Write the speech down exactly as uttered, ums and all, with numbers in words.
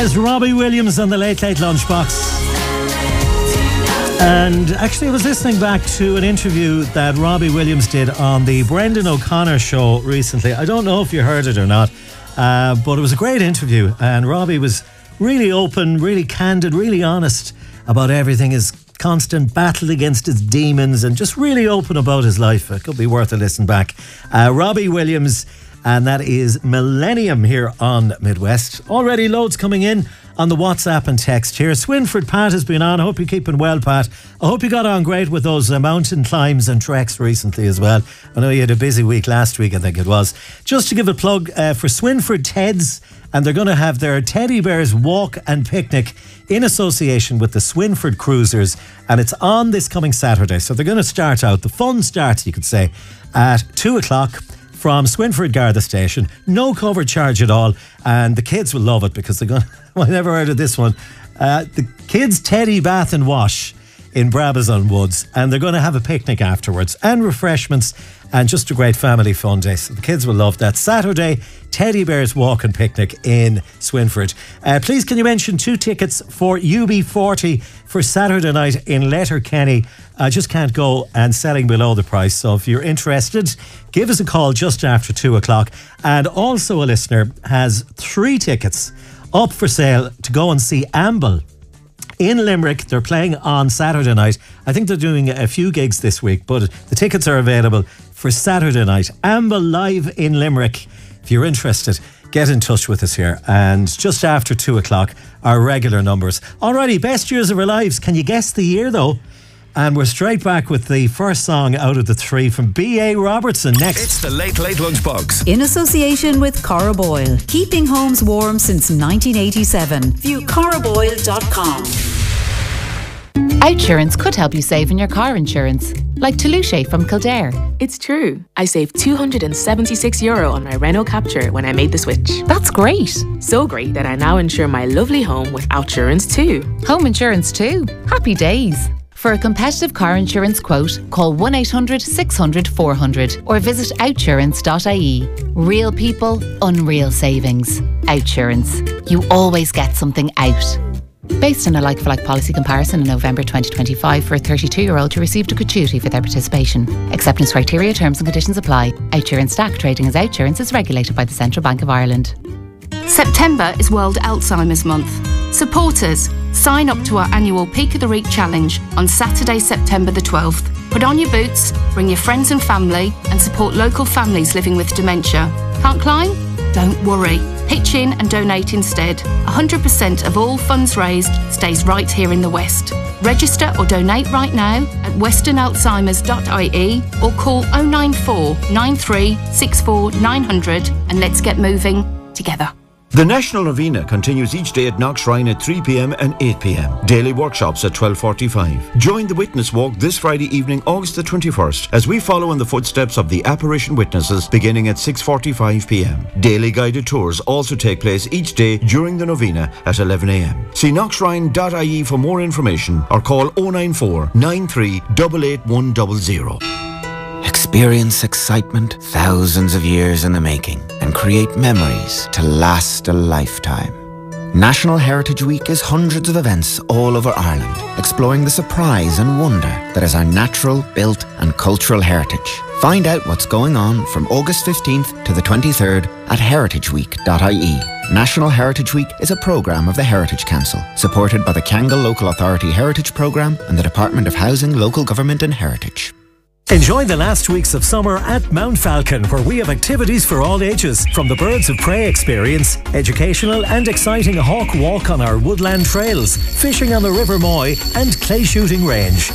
There's Robbie Williams on the Late Late Lunchbox. And actually I was listening back to an interview that Robbie Williams did on the Brendan O'Connor show recently. I don't know if you heard it or not, uh, but it was a great interview, and Robbie was really open, really candid, really honest about everything, his constant battle against his demons, and just really open about his life. It could be worth a listen back. Uh, Robbie Williams, and that is Millennium here on Midwest. Already loads coming in on the WhatsApp and text here. Swinford Pat has been on. I hope you're keeping well, Pat. I hope you got on great with those uh, mountain climbs and treks recently as well. I know you had a busy week last week, I think it was. Just to give a plug uh, for Swinford Teds, and they're going to have their Teddy Bears Walk and Picnic in association with the Swinford Cruisers, and it's on this coming Saturday. So they're going to start out, the fun starts, you could say, at two o'clock from Swinford Garda Station. No cover charge at all, and the kids will love it because they're going to, well, I never heard of this one, uh, the kids' Teddy Bath and Wash in Brabazon Woods, and they're going to have a picnic afterwards and refreshments and just a great family fun day. So the kids will love that. Saturday, Teddy Bears Walk and Picnic in Swinford. Uh, please can you mention two tickets for U B forty for Saturday night in Letterkenny. I just can't go, and selling below the price. So if you're interested, give us a call just after two o'clock. And also a listener has three tickets up for sale to go and see Amble in Limerick. They're playing on Saturday night. I think they're doing a few gigs this week, but the tickets are available for Saturday night. Amble live in Limerick. If you're interested, get in touch with us here. And just after two o'clock, our regular numbers. Alrighty, best years of our lives. Can you guess the year though? And we're straight back with the first song out of the three from B A Robertson next. It's the Late Late Lunchbox. In association with Cora Boyle. Keeping homes warm since nineteen eighty-seven. View cora boyle dot com. Outsurance could help you save on your car insurance. Like Toulouse from Kildare. It's true. I saved two hundred seventy-six euro on my Renault Capture when I made the switch. That's great. So great that I now insure my lovely home with Outsurance too. Home insurance too. Happy days. For a competitive car insurance quote, call one eight hundred six hundred four hundred or visit outsurance dot I E. Real people, unreal savings. Outsurance. You always get something out. Based on a like-for-like policy comparison in November twenty twenty-five for a thirty-two-year-old who received a gratuity for their participation. Acceptance criteria, terms and conditions apply. Outsurance Stack trading as Outsurance is regulated by the Central Bank of Ireland. September is World Alzheimer's Month. Supporters, sign up to our annual Peak of the Reek Challenge on Saturday, September the twelfth. Put on your boots, bring your friends and family, and support local families living with dementia. Can't climb? Don't worry. Pitch in and donate instead. one hundred percent of all funds raised stays right here in the West. Register or donate right now at western alzheimers dot I E or call oh nine four nine three six four nine hundred and let's get moving together. The National Novena continues each day at Knockshrine at three p m and eight p m. Daily workshops at twelve forty-five. Join the Witness Walk this Friday evening, August the twenty-first, as we follow in the footsteps of the apparition witnesses beginning at six forty-five p m. Daily guided tours also take place each day during the Novena at eleven a m. See knockshrine dot I E for more information or call oh nine four nine three eight eight one zero zero. Experience excitement thousands of years in the making and create memories to last a lifetime. National Heritage Week is hundreds of events all over Ireland, exploring the surprise and wonder that is our natural, built and cultural heritage. Find out what's going on from August fifteenth to the twenty-third at heritage week dot I E. National Heritage Week is a programme of the Heritage Council, supported by the Kangal Local Authority Heritage Programme and the Department of Housing, Local Government and Heritage. Enjoy the last weeks of summer at Mount Falcon, where we have activities for all ages, from the Birds of Prey experience, educational and exciting hawk walk on our woodland trails, fishing on the River Moy and clay shooting range.